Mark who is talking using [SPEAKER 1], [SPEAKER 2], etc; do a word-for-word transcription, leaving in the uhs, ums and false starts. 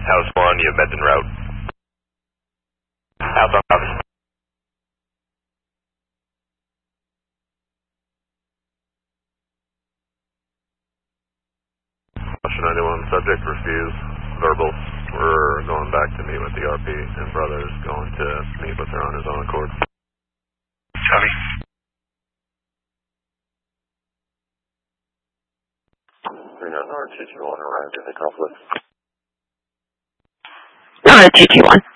[SPEAKER 1] House one, you have meds en route. House on copy. Question ninety-one, subject refuse, verbal. We're going back to meet with the R P, and brother's going to meet with her on his own accord.
[SPEAKER 2] Copy.
[SPEAKER 3] three nine R two two one arrived in the conflict.
[SPEAKER 4] No, two two one.